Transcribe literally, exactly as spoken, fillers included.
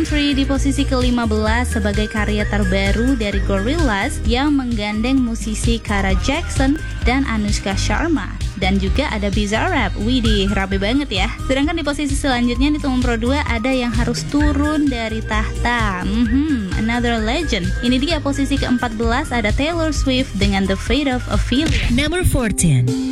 Country di posisi kelima belas sebagai karya terbaru dari Gorillaz yang menggandeng musisi Kara Jackson dan Anushka Sharma. Dan juga ada Bizarrap, widih rapi banget ya. Sedangkan di posisi selanjutnya di nomor dua ada yang harus turun dari tahta, mm-hmm, Another Legend. Ini dia posisi keempat belas ada Taylor Swift dengan The Fate of Ophelia. Number fourteen.